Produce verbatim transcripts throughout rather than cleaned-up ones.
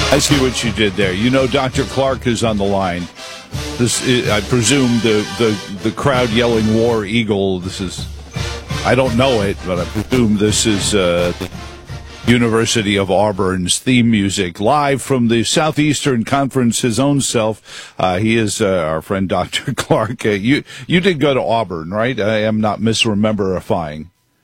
I see what you did there. You know, Doctor Clark is on the line. This, is, I presume, the, the, the crowd yelling "War Eagle." This is, I don't know it, but I presume this is uh, the University of Auburn's theme music, live from the Southeastern Conference. His own self, uh, he is uh, our friend Doctor Clark. Uh, you you did go to Auburn, right? I am not misrememberifying.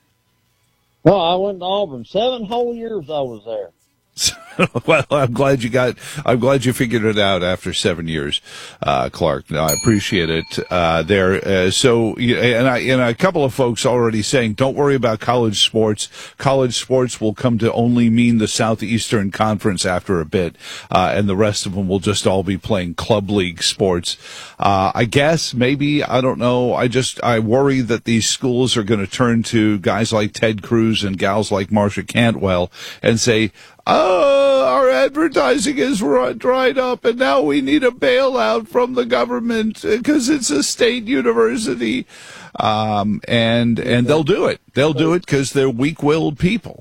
No, I went to Auburn. Seven whole years I was there. Well, I'm glad you got, I'm glad you figured it out after seven years, uh, Clark. No, I appreciate it, uh, there. Uh, so, and I, and a couple of folks already saying, don't worry about college sports. College sports will come to only mean the Southeastern Conference after a bit, uh, and the rest of them will just all be playing club league sports. Uh, I guess, maybe, I don't know. I just, I worry that these schools are going to turn to guys like Ted Cruz and gals like Marsha Cantwell and say, oh, our advertising is dried up, and now we need a bailout from the government because it's a state university. Um, and and they'll do it. They'll do it because they're weak-willed people.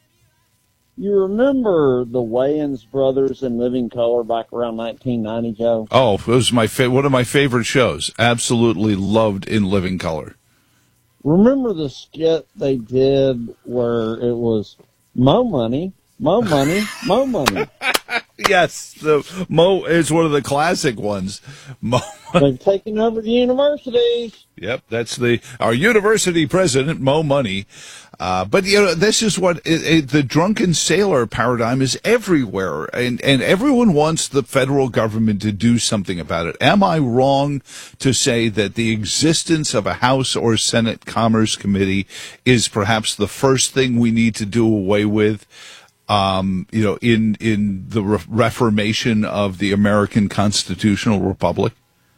You remember the Wayans brothers in Living Color back around nineteen ninety, Joe? Oh, it was my fa- one of my favorite shows. Absolutely loved In Living Color. Remember the skit they did where it was Mo Money, Mo Money, Mo Money? Yes, the Mo is one of the classic ones. Mo. They've taken over the universities. Yep, that's the our university president, Mo Money. Uh, but, you know, this is what it, it, the drunken sailor paradigm is everywhere, and, and everyone wants the federal government to do something about it. Am I wrong to say that the existence of a House or Senate Commerce Committee is perhaps the first thing we need to do away with? Um, you know, in in the re- reformation of the American constitutional republic?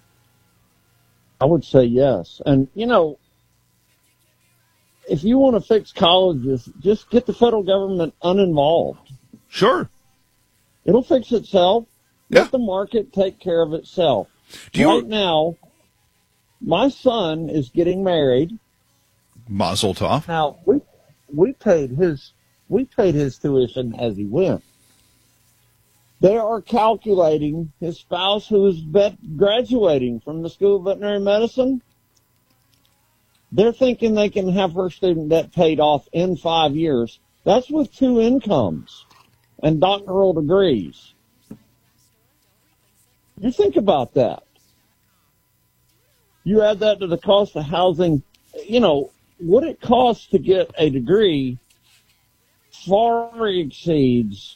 I would say yes. And, you know, if you want to fix colleges, just get the federal government uninvolved. Sure. It'll fix itself. Yeah. Let the market take care of itself. Do you... Right now, my son is getting married. Mazel tov. Now, we we paid his we paid his tuition as he went. They are calculating his spouse who is bet- graduating from the School of Veterinary Medicine. They're thinking they can have her student debt paid off in five years. That's with two incomes and doctoral degrees. You think about that. You add that to the cost of housing. You know, what it costs to get a degree far exceeds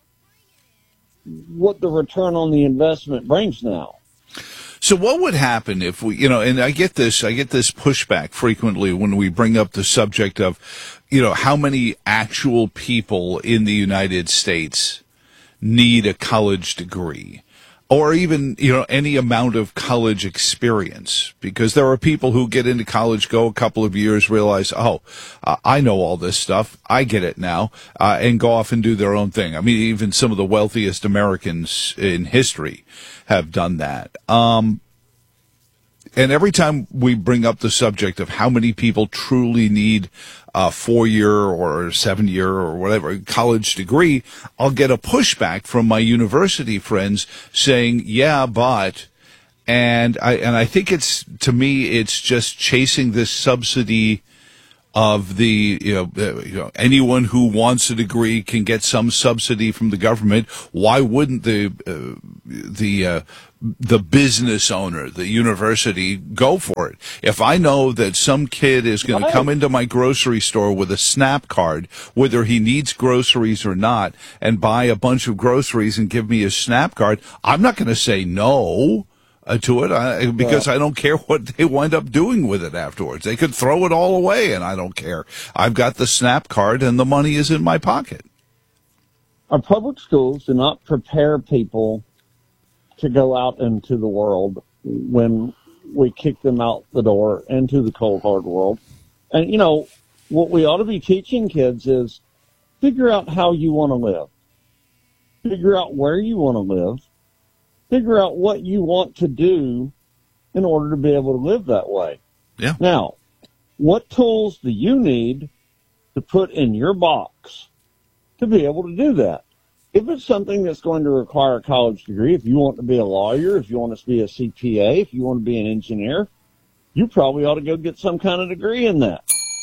what the return on the investment brings now. So what would happen if we, you know, and I get this, I get this pushback frequently when we bring up the subject of, you know, how many actual people in the United States need a college degree or even, you know, any amount of college experience, because there are people who get into college, go a couple of years, realize, oh, uh, I know all this stuff. I get it now, uh, and go off and do their own thing. I mean, even some of the wealthiest Americans in history have done that. Um, and every time we bring up the subject of how many people truly need a four-year or seven-year or whatever college degree, I'll get a pushback from my university friends saying, yeah, but, and I, and I think it's, to me, it's just chasing this subsidy of the, you know, uh, you know, anyone who wants a degree can get some subsidy from the government. Why wouldn't the, uh, the, uh, the business owner, the university, go for it? If I know that some kid is going to come into my grocery store with a SNAP card, whether he needs groceries or not, and buy a bunch of groceries and give me a SNAP card, I'm not going to say no uh, to it I, because yeah. I don't care what they wind up doing with it afterwards. They could throw it all away, and I don't care. I've got the SNAP card, and the money is in my pocket. Our public schools do not prepare people to go out into the world when we kick them out the door into the cold, hard world. And, you know, what we ought to be teaching kids is figure out how you want to live. Figure out where you want to live. Figure out what you want to do in order to be able to live that way. Yeah. Now, what tools do you need to put in your box to be able to do that? If it's something that's going to require a college degree, if you want to be a lawyer, if you want to be a C P A, if you want to be an engineer, you probably ought to go get some kind of degree in that.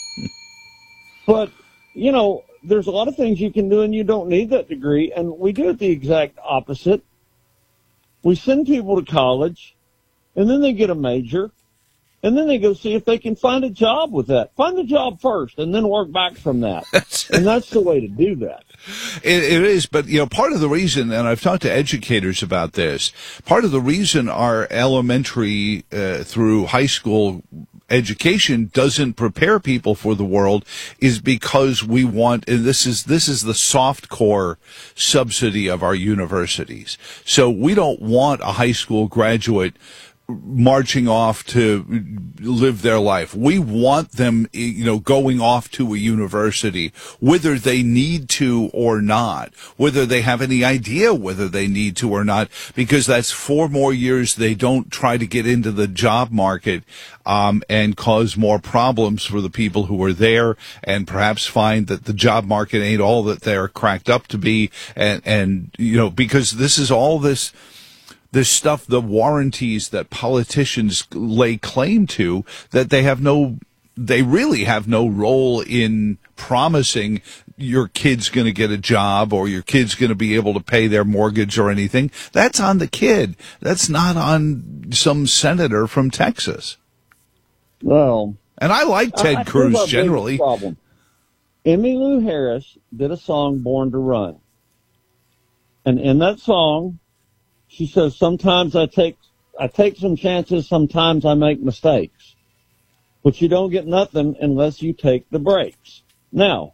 But, you know, there's a lot of things you can do and you don't need that degree, and we do it the exact opposite. We send people to college, and then they get a major, and then they go see if they can find a job with that. Find the job first, and then work back from that. And that's the way to do that. It, it is, but, you know, part of the reason, and I've talked to educators about this, part of the reason our elementary uh, through high school education doesn't prepare people for the world is because we want, and this is, this is the soft core subsidy of our universities. So we don't want a high school graduate marching off to live their life. We want them, you know, going off to a university, whether they need to or not, whether they have any idea whether they need to or not, because that's four more years they don't try to get into the job market, um, and cause more problems for the people who are there, and perhaps find that the job market ain't all that they're cracked up to be. And, and, you know, because this is all this, this stuff, the warranties that politicians lay claim to, that they have no, they really have no role in promising your kid's going to get a job or your kid's going to be able to pay their mortgage or anything. That's on the kid. That's not on some senator from Texas. Well, and I like Ted I, I Cruz generally. Problem. Emmylou Harris did a song, Born to Run. And in that song, she says, sometimes I take, I take some chances, sometimes I make mistakes. But you don't get nothing unless you take the breaks. Now,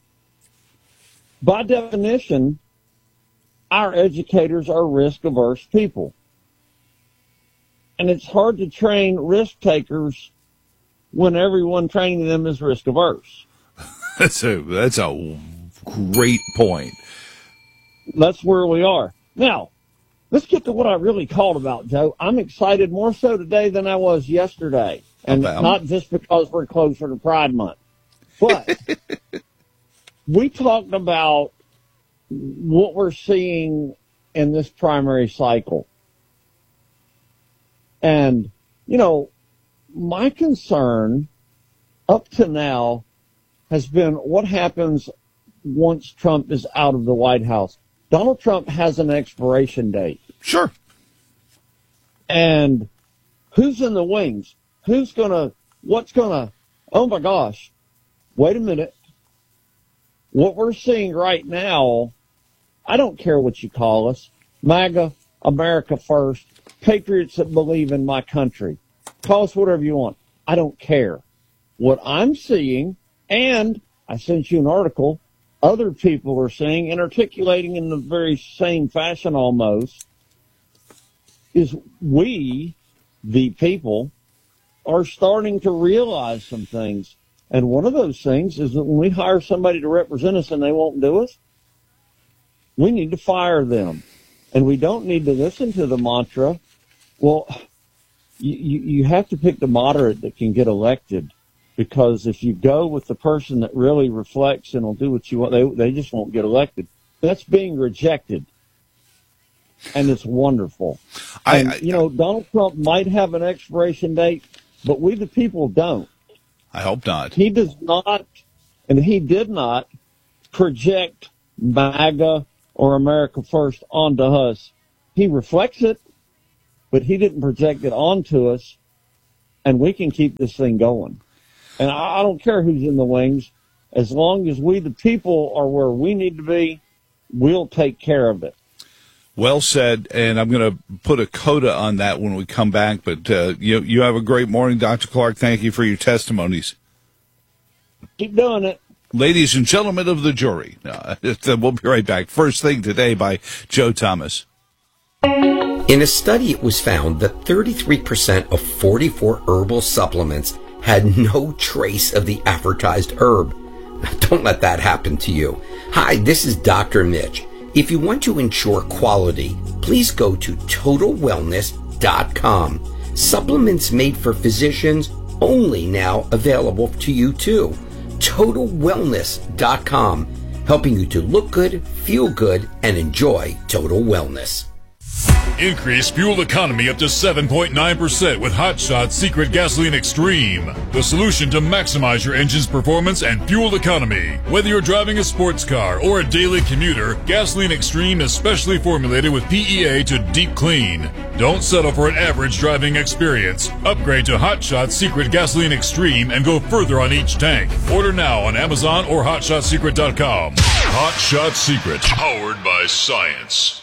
by definition, our educators are risk-averse people. And it's hard to train risk takers when everyone training them is risk-averse. That's a, that's a great point. That's where we are. Now, let's get to what I really called about, Joe. I'm excited more so today than I was yesterday. And about? Not just because we're closer to Pride Month. But we talked about what we're seeing in this primary cycle. And, you know, my concern up to now has been what happens once Trump is out of the White House. Donald Trump has an expiration date. Sure. And who's in the wings? Who's going to, what's going to, oh my gosh, wait a minute. What we're seeing right now, I don't care what you call us, MAGA, America First, patriots that believe in my country. Call us whatever you want. I don't care. What I'm seeing, and I sent you an article, other people are saying and articulating in the very same fashion almost, is we, the people, are starting to realize some things. And one of those things is that when we hire somebody to represent us and they won't do us, we need to fire them. And we don't need to listen to the mantra, well, you, you, you have to pick the moderate that can get elected. Because if you go with the person that really reflects and will do what you want, they, they just won't get elected. That's being rejected. And it's wonderful. I, and, I, you know, Donald Trump might have an expiration date, but we the people don't. I hope not. He does not, and he did not project MAGA or America First onto us. He reflects it, but he didn't project it onto us, and we can keep this thing going. And I, I don't care who's in the wings. As long as we, the people, are where we need to be, we'll take care of it. Well said, and I'm going to put a coda on that when we come back. But uh, you you have a great morning, Doctor Clark. Thank you for your testimonies. Keep doing it. Ladies and gentlemen of the jury. Uh, we'll be right back. First Thing Today by Joe Thomas. In a study, it was found that thirty-three percent of forty-four herbal supplements had no trace of the advertised herb. Now, don't let that happen to you. Hi, this is Doctor Mitch. If you want to ensure quality, please go to total wellness dot com. Supplements made for physicians only now available to you too. total wellness dot com. helping you to look good, feel good, and enjoy total wellness. Increase fuel economy up to seven point nine percent with Hot Shot Secret Gasoline Extreme. The solution to maximize your engine's performance and fuel economy. Whether you're driving a sports car or a daily commuter, Gasoline Extreme is specially formulated with P E A to deep clean. Don't settle for an average driving experience. Upgrade to Hot Shot Secret Gasoline Extreme and go further on each tank. Order now on Amazon or hot shot secret dot com. Hot Shot Secret, powered by science.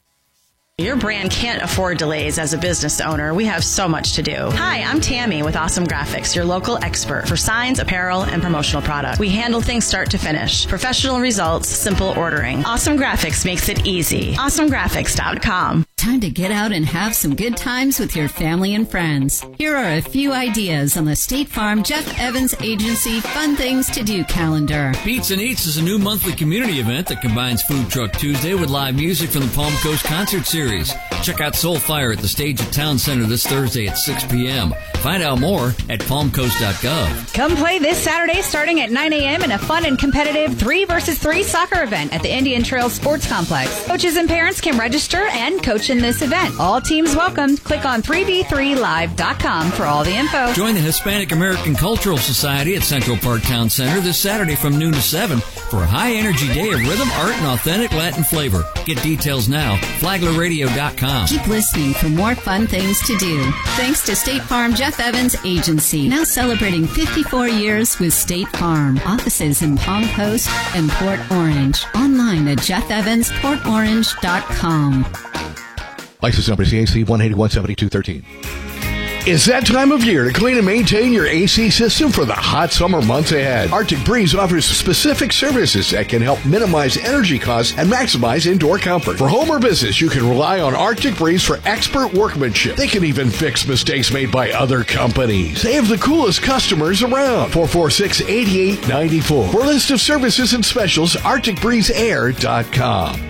Your brand can't afford delays as a business owner. We have so much to do. Hi, I'm Tammy with Awesome Graphics, your local expert for signs, apparel, and promotional products. We handle things start to finish. Professional results, simple ordering. Awesome Graphics makes it easy. awesome graphics dot com. Time to get out and have some good times with your family and friends. Here are a few ideas on the State Farm Jeff Evans Agency Fun Things to Do calendar. Beats and Eats is a new monthly community event that combines Food Truck Tuesday with live music from the Palm Coast Concert Series. Check out Soul Fire at the stage at Town Center this Thursday at six p.m. Find out more at palm coast dot gov. Come play this Saturday starting at nine a.m. in a fun and competitive three versus three soccer event at the Indian Trail Sports Complex. Coaches and parents can register and coach in this event. All teams welcome. Click on three v three live dot com for all the info. Join the Hispanic American Cultural Society at Central Park Town Center this Saturday from noon to seven for a high-energy day of rhythm, art, and authentic Latin flavor. Get details now. flagler radio dot com. Keep listening for more fun things to do. Thanks to State Farm Jeff Evans Agency, now celebrating fifty-four years with State Farm. Offices in Palm Coast and Port Orange. Online at jeff evans port orange dot com. License number C A C one eight one seven two one three. It's that time of year to clean and maintain your A C system for the hot summer months ahead. Arctic Breeze offers specific services that can help minimize energy costs and maximize indoor comfort. For home or business, you can rely on Arctic Breeze for expert workmanship. They can even fix mistakes made by other companies. They have the coolest customers around. four four six, eight eight nine four. For a list of services and specials, arctic breeze air dot com.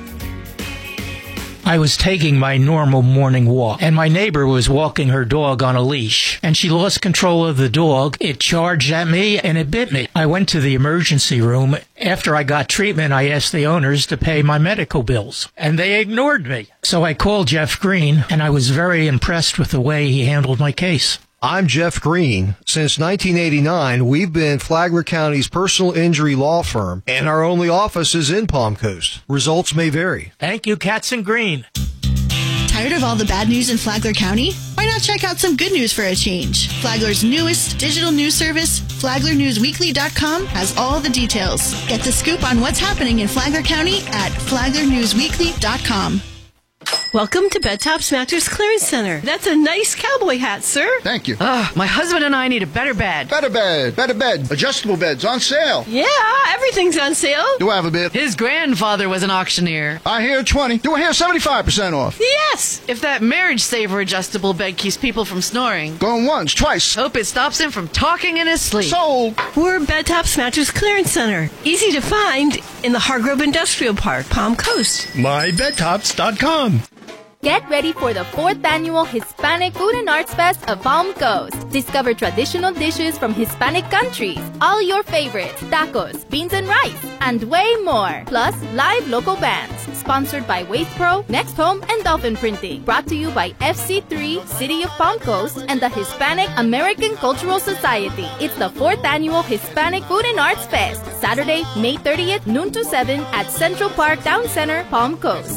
I was taking my normal morning walk, and my neighbor was walking her dog on a leash, and she lost control of the dog. It charged at me, and it bit me. I went to the emergency room. After I got treatment, I asked the owners to pay my medical bills, and they ignored me. So I called Jeff Green, and I was very impressed with the way he handled my case. I'm Jeff Green. Since nineteen eighty-nine, we've been Flagler County's personal injury law firm, and our only office is in Palm Coast. Results may vary. Thank you, Katzen Green. Tired of all the bad news in Flagler County? Why not check out some good news for a change? Flagler's newest digital news service, flagler news weekly dot com, has all the details. Get the scoop on what's happening in Flagler County at flagler news weekly dot com. Welcome to Bed Tops Mattress Clearance Center. That's a nice cowboy hat, sir. Thank you. Ugh, my husband and I need a better bed. Better bed, better bed. Adjustable beds on sale. Yeah, everything's on sale. Do I have a bid? His grandfather was an auctioneer. I hear twenty. Do I hear seventy-five percent off? Yes, if that marriage saver adjustable bed keeps people from snoring. Going once, twice. Hope it stops him from talking in his sleep. Sold. We're Bed Tops Mattress Clearance Center. Easy to find in the Hargrove Industrial Park, Palm Coast. my bed tops dot com. Get ready for the fourth annual Hispanic Food and Arts Fest of Palm Coast. Discover traditional dishes from Hispanic countries, all your favorites, tacos, beans and rice, and way more. Plus, live local bands. Sponsored by Waste Pro, Next Home, and Dolphin Printing. Brought to you by F C three, City of Palm Coast, and the Hispanic American Cultural Society. It's the fourth annual Hispanic Food and Arts Fest. Saturday, May thirtieth, noon to seven at Central Park Town Center, Palm Coast.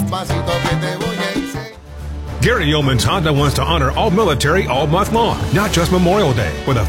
Gary Yeoman's Honda wants to honor all military all month long, not just Memorial Day, with a